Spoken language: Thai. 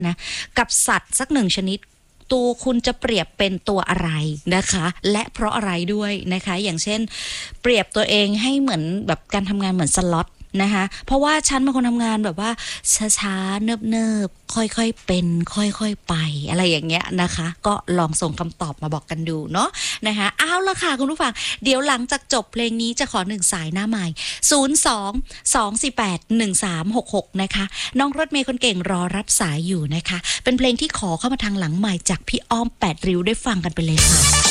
นะกับสัตว์สักหนึ่งชนิดตัวคุณจะเปรียบเป็นตัวอะไรนะคะและเพราะอะไรด้วยนะคะอย่างเช่นเปรียบตัวเองให้เหมือนแบบการทำงานเหมือนสล็อตนะคะเพราะว่าฉันเป็นคนทำงานแบบว่าช้าๆเนิบๆค่อยๆเป็นค่อยๆไปอะไรอย่างเงี้ยนะคะก็ลองส่งคำตอบมาบอกกันดูเนาะนะคะเอาละค่ะคุณผู้ฟังเดี๋ยวหลังจากจบเพลงนี้จะขอ1 สายหน้าใหม่02-248-1366นะคะน้องรถเมย์คนเก่งรอรับสายอยู่นะคะเป็นเพลงที่ขอเข้ามาทางหลังใหม่จากพี่อ้อม8 ริ้วได้ฟังกันไปเลยค่ะ